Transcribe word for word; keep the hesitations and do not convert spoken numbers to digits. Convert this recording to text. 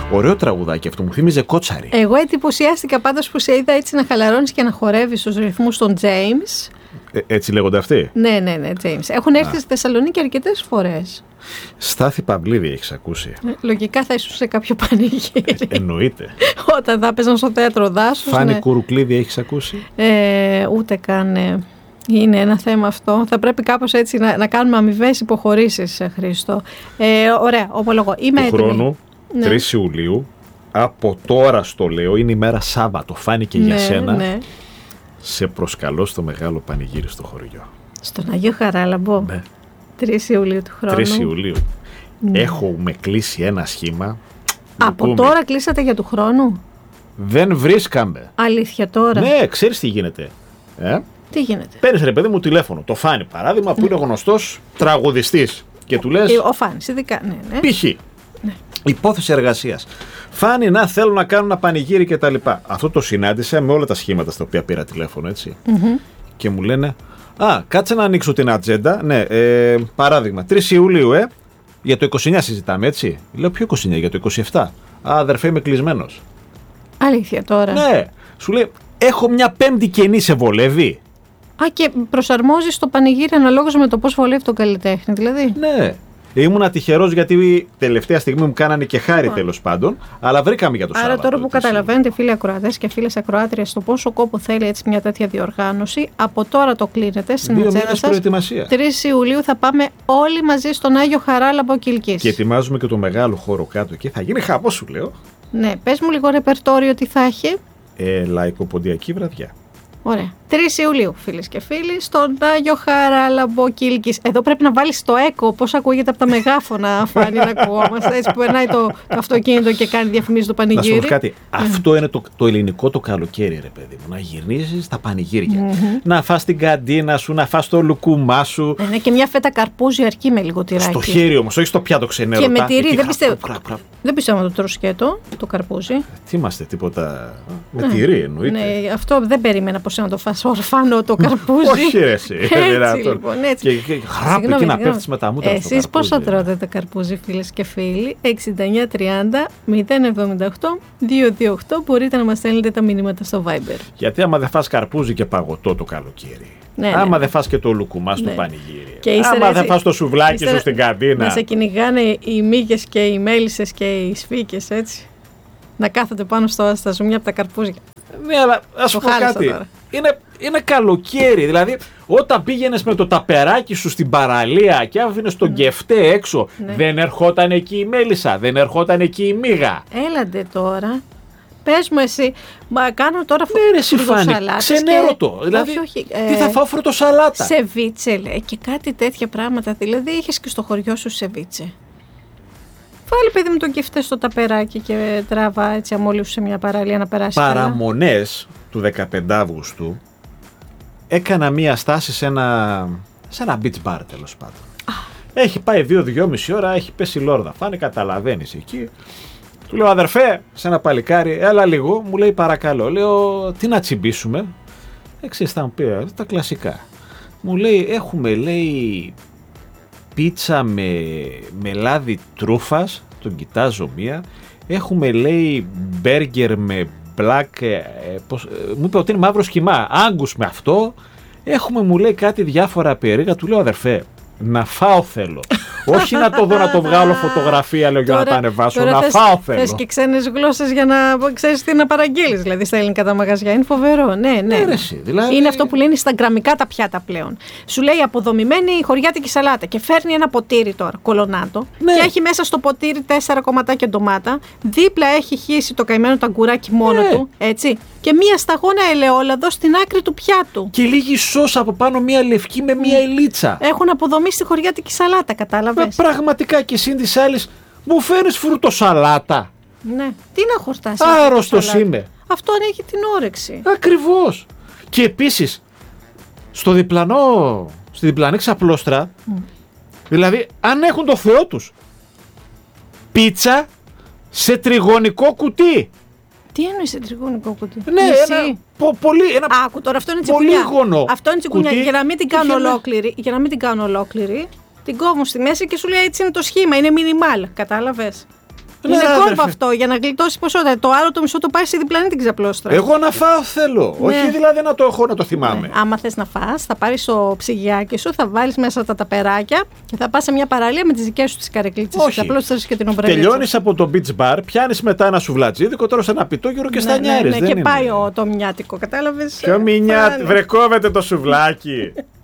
Ωραίο τραγουδάκι αυτό, μου θύμιζε Κότσαρη. Εγώ εντυπωσιάστηκα πάντως που σε είδα έτσι να χαλαρώνεις και να χορεύεις στους ρυθμούς των James. Ε, έτσι λέγονται αυτοί. Ναι, ναι, ναι, James. Έχουν έρθει στη Θεσσαλονίκη αρκετές φορές. Στάθη Παυλίδη έχεις ακούσει? Ε, λογικά θα ήσουν σε κάποιο πανηγύρι. Ε, εννοείται. Όταν θα παίζαν στο θέατρο Δάσους. Φάνη ναι. Κουρουκλίδη έχεις ακούσει? Ε, ούτε καν. Ε, είναι ένα θέμα αυτό. Θα πρέπει κάπως έτσι να, να κάνουμε αμοιβές υποχωρήσεις, Χρήστο. Ε, ωραία, ομολογώ. Είμαι του έτοιμη. χρόνου, ναι. τρεις Ιουλίου, από τώρα στο λέω, είναι ημέρα Σάββατο, φάνηκε ναι, για σένα. Ναι. Σε προσκαλώ στο μεγάλο πανηγύρι στο χωριό. Στον Αγίο Χαράλαμπο. Ναι. τρεις Ιουλίου του χρόνου. τρεις Ιουλίου. Ναι. Έχουμε κλείσει ένα σχήμα. Από πούμε, τώρα κλείσατε για του χρόνου? δεν βρίσκαμε. Αλήθεια τώρα? Ναι, ξέρεις τι γίνεται. Ε? Τι γίνεται? Παίρνεις ρε παιδί μου τηλέφωνο. Το Φάνη παράδειγμα που είναι γνωστός τραγουδιστής. Και του λες. Ο Φάνης, ειδικά. Ναι, ναι. Π.χ. Ναι. Υπόθεση εργασίας. Φάνη, να θέλω να κάνω ένα πανηγύρι κτλ. Αυτό το συνάντησα με όλα τα σχήματα στα οποία πήρα τηλέφωνο, έτσι. Mm-hmm. Και μου λένε, α, κάτσε να ανοίξω την ατζέντα. Ναι, ε, παράδειγμα, τρεις Ιουλίου, ε. Για το είκοσι εννιά συζητάμε, έτσι. Λέω, ποιο είκοσι εννιά, για το είκοσι επτά. Α, αδερφέ, είμαι κλεισμένος. Αλήθεια τώρα? Ναι, σου λέει, έχω μια πέμπτη κενή, σε βολεύει? Α, και προσαρμόζεις το πανηγύρι αναλόγως με το πώς βολεύει τον καλλιτέχνη, δηλαδή. Ναι. Ήμουνα τυχερός γιατί τελευταία στιγμή μου κάνανε και χάρη, τέλος πάντων, αλλά βρήκαμε για το Άρα Σάββατο. Άρα τώρα που καταλαβαίνετε, φίλοι ακροατές και φίλες ακροάτριες, το πόσο κόπο θέλει έτσι μια τέτοια διοργάνωση, από τώρα το κλείνετε στην ατζέντα σας. τρεις Ιουλίου θα πάμε όλοι μαζί στον Άγιο Χαράλαμπο Κιλκής. Και ετοιμάζουμε και το μεγάλο χώρο κάτω εκεί. Θα γίνει χαμό, σου λέω. Ναι, πες μου λίγο ρεπερτόριο τι θα έχει. Ε, λαϊκοποντιακή βραδιά. Ωραία. τρεις Ιουλίου, φίλες και φίλοι, στον Άγιο Χαράλαμπο Κίλκης. Εδώ πρέπει να βάλεις το έκο, πώς ακούγεται από τα μεγάφωνα, Φάνη, να ακουγόμαστε. Έτσι που περνάει το, το αυτοκίνητο και κάνει διαφημίζει το πανηγύρι. Να σου πω κάτι. Αυτό είναι το, το ελληνικό το καλοκαίρι, ρε παιδί μου. Να γυρίζεις στα πανηγύρια. Mm-hmm. Να φας την καντίνα σου, να φας το λουκούμά σου. Ναι, και μια φέτα καρπούζι αρκεί με λίγο τυράκι. Στο χέρι όμως, όχι στο πιάτο ξενέρωτα. Και με τυρί, δεν πιστεύω. Πρα, πρα. Δεν πιστεύω να το τρως σκέτο, το καρπούζι. Τι είμαστε, τίποτα. Με τυρί εννοείται. Ναι, αυτό δεν περίμενα από σένα να το φας ορφάνο το καρπούζι. Όχι, ρε, εσύ. Έτσι, λοιπόν, έτσι. Και χράπη και να πέφτεις με τα μούτρα. Εσείς πόσα τρώτε το καρπούζι, φίλες και φίλοι? εξήντα εννιά τριάντα μηδέν εβδομήντα οκτώ διακόσια είκοσι οκτώ. Μπορείτε να μας στέλνετε τα μηνύματα στο Viber. Γιατί άμα δεν φας καρπούζι και παγωτό το καλοκαίρι. Ναι, άμα ναι. δεν φας και το λουκουμά στο ναι. πανηγύρι. Και άμα έτσι, δεν φας το σουβλάκι ύστερα, σου στην καντίνα. Να σε κυνηγάνε οι μύγες και οι μέλισσες και οι σφίκες, έτσι. Να κάθονται πάνω στο, στα ζουμιά από τα καρπούζια. Ναι, αλλά ας πω κάτι. Είναι, είναι καλοκαίρι. Δηλαδή, όταν πήγαινες με το ταπεράκι σου στην παραλία και άφηνες τον mm. κεφτέ έξω, ναι. δεν ερχόταν εκεί η μέλισσα, δεν ερχόταν εκεί η μύγα. Έλαντε τώρα. Πες μου εσύ, μα κάνω τώρα φρουτοσαλάτα. Ξενέρωτο. Και... Δηλαδή, όχι, όχι, τι ε... θα φάω φρουτοσαλάτα. Σεβίτσε, λέει, και κάτι τέτοια πράγματα. Δηλαδή, είχες και στο χωριό σου σεβίτσε. Βάλει, παιδί μου, τον κεφτέ στο ταπεράκι και τράβα έτσι αμόλυφου σε μια παραλία να περάσει. Παραμονές του δεκαπέντε Αυγούστου έκανα μία στάση σε ένα, σε ένα beach bar, τέλος πάντων. Ah. Έχει πάει δύο δυόμιση ώρα, έχει πέσει λόρδα. Φάνε, καταλαβαίνεις εκεί. Του λέω, αδερφέ, σε ένα παλικάρι, έλα λίγο. Μου λέει, παρακαλώ. Λέω, τι να τσιμπήσουμε? Εξής θα μου πει, τα κλασικά. Μου λέει, έχουμε, λέει, πίτσα με, με λάδι τρούφας. Τον κοιτάζω μία. Έχουμε, λέει, μπέργκερ με black, ε, πώς, ε, μου είπε ότι είναι μαύρο σχημά. Άγκους με αυτό. Έχουμε, μου λέει, κάτι διάφορα περίεργα. Του λέω, αδερφέ, να φάω θέλω. Όχι να το δω, να το βγάλω φωτογραφία, λέω, για να τα ανεβάσω. Να θες, φάω θέλω. Θες και ξένες γλώσσες για να ξέρεις τι να παραγγείλεις, δηλαδή στα ελληνικά τα μαγαζιά. Είναι φοβερό. Ναι, ναι. ναι εσύ, δηλαδή... Είναι αυτό που λένε instagramικά τα πιάτα πλέον. Σου λέει αποδομημένη χωριάτικη σαλάτα και φέρνει ένα ποτήρι τώρα, κολονάτο, ναι. και έχει μέσα στο ποτήρι τέσσερα κομματάκια ντομάτα. Δίπλα έχει χύσει το καημένο ταγκουράκι μόνο ναι. του, έτσι. Και μία σταγόνα ελαιόλαδο στην άκρη του πιάτου. Και λίγη σώσα από πάνω, μία λευκή με μία ελίτσα. Έχουν αποδομήσει τη χωριάτικη σαλάτα, κατάλαβες. Πραγματικά, και εσύ της άλλης μου φέρνεις φρουτοσαλάτα. Ναι. Τι να χορτάσει. Άρρωστος είμαι. Αυτό αν έχει την όρεξη. Ακριβώς. Και επίσης, στο διπλανό, στη διπλανή ξαπλώστρα, mm. δηλαδή, αν έχουν το Θεό τους, πίτσα σε τριγωνικό κουτί. Τι εννοείς σε τριγωνικό κουτί? Ναι, ένα, πο, πολύ, ένα Άκου τώρα, αυτό είναι τσιγκουνιά. Πολύγωνο. Αυτό είναι τσιγκουνιά. Για να μην την κάνω ολόκληρη, για να μην την κάνω ολόκληρη, την κόβω στη μέση και σου λέει έτσι είναι το σχήμα, είναι μινιμάλ. Κατάλαβες? Είναι κόλπο αυτό για να γλιτώσει ποσότητα. Το άλλο το μισό το πάει στη διπλανή την ξαπλώστρα. Εγώ να φάω θέλω. Ναι. Όχι δηλαδή να το έχω να το θυμάμαι. Ναι. Άμα θες να φας, θα πάρεις το ψυγιάκι σου, θα βάλεις μέσα τα ταπεράκια και θα πας σε μια παραλία με τις δικές σου τις καρεκλίτσες, τις ξαπλώστρες και την ομπρελίτσα. Τελειώνεις από το beach bar, πιάνεις μετά ένα σουβλατζίδικο, τώρα σε ένα πιτόγυρο και ναι, στανιάρεις. Ναι, ναι, δεν και είναι. πάει ο, το μηνιάτικο, κατάλαβες. Ποιο μηνιάτικο, βρε κόβεται το σουβλάκι.